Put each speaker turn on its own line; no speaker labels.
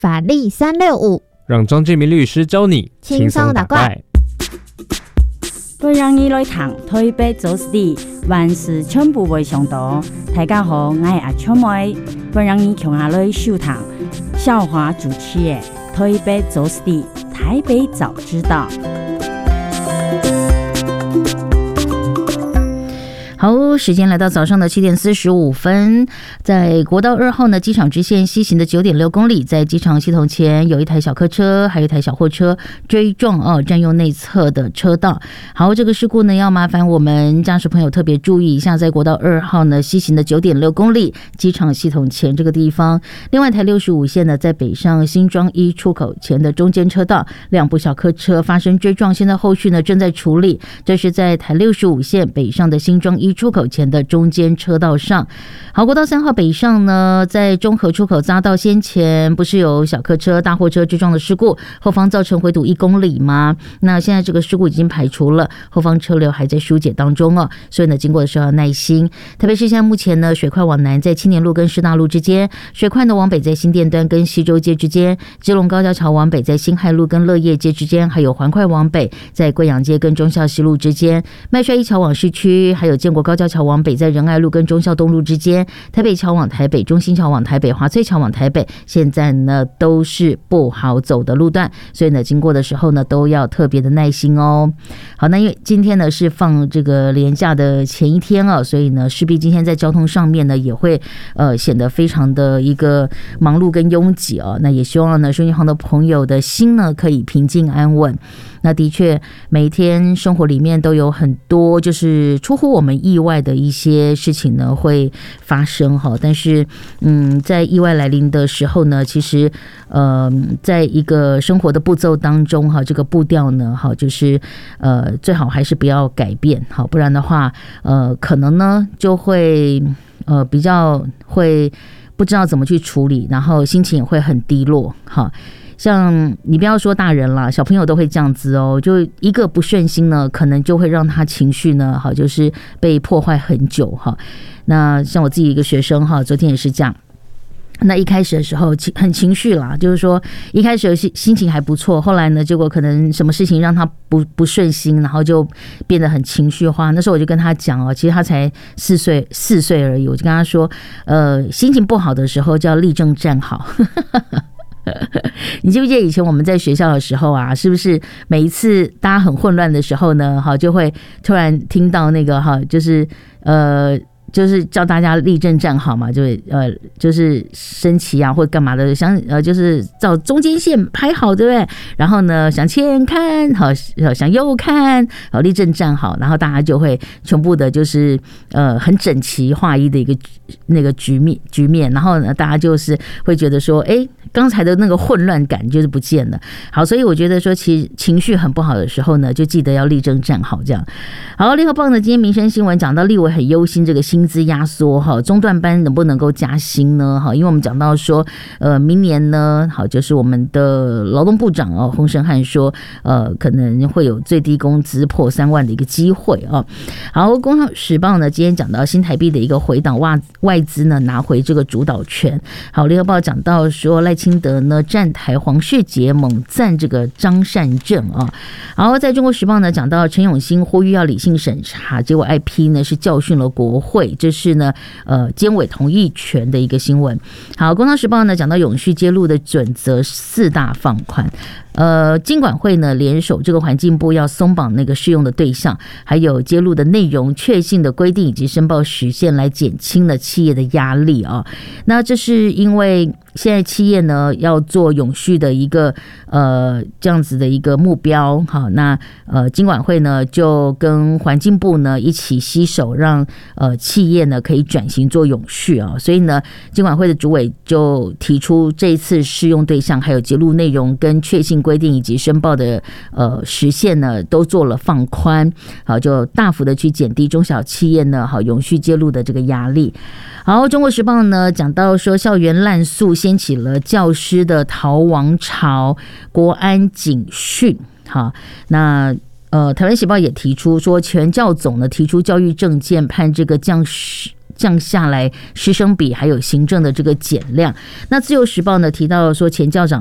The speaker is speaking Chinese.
法律365，
让张建民律师教你
轻松打怪。
本人已来谈台北做事，万事全部未上道。大家好，我是阿秋妹。本人已从下来收谈笑话主持的台北做事，台北早知道。好，时间来到早上的7点45分，在国道2号呢机场支线西行的 9.6 公里，在机场系统前有一台小客车还有一台小货车追撞占用内侧的车道。好，这个事故呢要麻烦我们驾驶朋友特别注意一下，在国道2号呢西行的 9.6 公里机场系统前这个地方。另外台65线呢在北上新庄一出口前的中间车道，两部小客车发生追撞，现在后续呢正在处理。这是在台65线北上的新庄一出口前的中间车道上。好，国道3号北上呢，在中和出口匝道先前不是有小客车大货车追撞的事故，后方造成回堵1公里吗？那现在这个事故已经排除了，后方车流还在疏解当中所以呢经过的时候要耐心。特别是现在目前呢水快往南在青年路跟师大路之间，水快呢往北在新店端跟西周街之间，基隆高架桥往北在辛亥路跟乐业街之间，还有环快往北在贵阳街跟忠孝西路之间，麦帅一桥往市区，还有建国高架桥往北在仁爱路跟忠孝东路之间，台北桥往台北、中兴桥往台北、华翠桥往台北，现在呢都是不好走的路段，所以呢经过的时候呢都要特别的耐心哦。好，那因为今天呢是放这个连假的前一天所以呢势必今天在交通上面呢也会显得非常的一个忙碌跟拥挤那也希望呢收音行的朋友的心呢可以平静安稳。那的确每一天生活里面都有很多就是出乎我们意外的一些事情呢会发生但是在意外来临的时候呢，其实在一个生活的步骤当中这个步调呢就是最好还是不要改变不然的话可能呢就会比较会不知道怎么去处理，然后心情也会很低落像你不要说大人啦，小朋友都会这样子就一个不顺心呢，可能就会让他情绪呢就是被破坏很久那像我自己一个学生昨天也是这样。那一开始的时候很情绪啦，就是说一开始心情还不错，后来呢结果可能什么事情让他不顺心，然后就变得很情绪化。那时候我就跟他讲其实他才4岁而已，我就跟他说心情不好的时候就要立正站好你记不记得以前我们在学校的时候是不是每一次大家很混乱的时候呢就会突然听到那个就是叫大家立正站好嘛，就是升旗或干嘛的，就是照中间线排好，对不对？然后呢，向前看，向右看，立正站好，然后大家就会全部的就是很整齐划一的一个那个局面，然后呢，大家就是会觉得说，刚才的那个混乱感就是不见了。好，所以我觉得说，其实情绪很不好的时候呢，就记得要立正站好，这样。好，联合报呢，今天民生新闻讲到立委很忧心这个薪资压缩中段班能不能够加薪呢？因为我们讲到说，明年呢，就是我们的劳动部长洪胜汉说，可能会有最低工资破3万的一个机会好，工商时报呢，今天讲到新台币的一个回档，外资呢拿回这个主导权。好，联合报讲到说赖清德呢站台黄世杰猛赞这个张善政好，在中国时报呢讲到陈永兴呼吁要理性审查，结果 IP 呢是教训了国会，这是呢监委同意权的一个新闻。好，工商时报呢讲到永续揭露的准则4大放宽。金管会呢联手这个环境部要松绑那个适用的对象，还有揭露的内容确信的规定以及申报时限，来减轻了企业的压力那这是因为现在企业呢要做永续的一个这样子的一个目标那金管会呢就跟环境部呢一起携手，让企业呢可以转型做永续所以呢金管会的主委就提出这一次适用对象还有揭露内容跟确信规定以及申报的时限呢都做了放宽，好，就大幅的去减低中小企业呢永续揭露的这个压力。好，中国时报呢讲到说校园滥诉掀起了教师的逃亡潮，国安警讯。好，那台湾时报也提出说，全教总呢提出教育政见，判这个降下来师生比还有行政的这个减量。那自由时报呢提到说，前校长